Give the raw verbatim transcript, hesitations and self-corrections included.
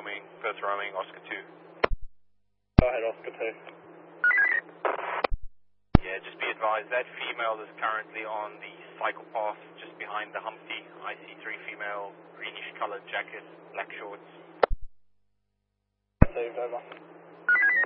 confirming first roaming Oscar two. Go ahead, Oscar two. Yeah, just be advised that female is currently on the cycle path just behind the Humpty. I C three female, greenish colored jacket, black shorts. Received, over.